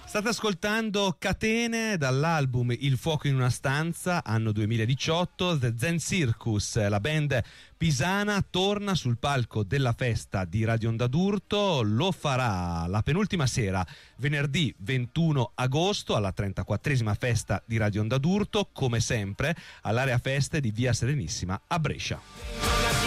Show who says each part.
Speaker 1: State ascoltando Catene dall'album Il fuoco in una stanza, anno 2018. The Zen Circus, la band pisana, torna sul palco della festa di Radio Onda d'Urto. Lo farà la penultima sera, venerdì 21 agosto, alla 34esima festa di Radio Onda d'Urto, come sempre all'area feste di Via Serenissima a Brescia.